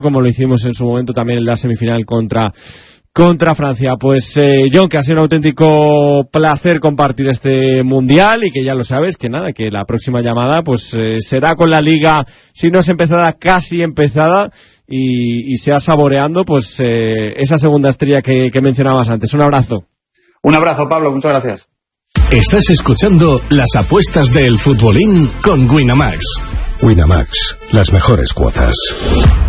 como lo hicimos en su momento también en la semifinal contra Francia. Pues John, que ha sido un auténtico placer compartir este Mundial, y que ya lo sabes, que nada, que la próxima llamada pues será con la Liga, si no es empezada, casi empezada, y sea saboreando pues esa segunda estrella que mencionabas antes. Un abrazo. Un abrazo, Pablo, muchas gracias. Estás escuchando las apuestas del futbolín con Winamax. Winamax, las mejores cuotas.